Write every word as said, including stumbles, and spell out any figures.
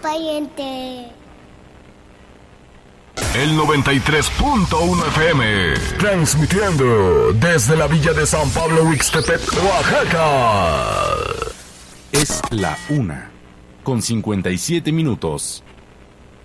pariente. El noventa y tres punto uno F M, transmitiendo desde la villa de San Pablo Huixtepec, Oaxaca. Es la una, con cincuenta y siete minutos.